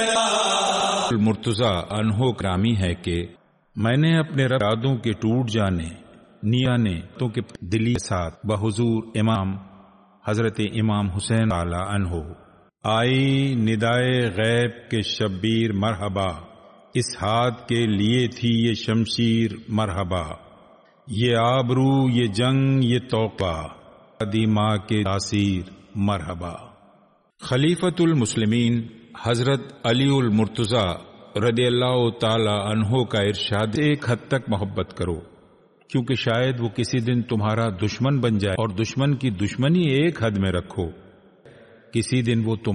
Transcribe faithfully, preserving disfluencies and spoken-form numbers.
मुर्तजा अनहो ग्रामी है कि मैंने अपने रादों के टूट जाने नियाने तो के दिली साथ बहुजूर इमाम हजरत इमाम हुसैन आला अनहो आई निदाए गैब के शब्बीर मरहबा, इस हाथ के लिए थी ये शमशीर मरहबा, ये आबरू ये जंग ये तौका दी माँ के तासीर मरहबा। खलीफतुल मुस्लिमीन हजरत अली उल मुर्तजा रदियल्लाहु ताला अन्हो का इरशाद, एक हद तक मोहब्बत करो क्योंकि शायद वो किसी दिन तुम्हारा दुश्मन बन जाए, और दुश्मन की दुश्मनी एक हद में रखो, किसी दिन वो तुम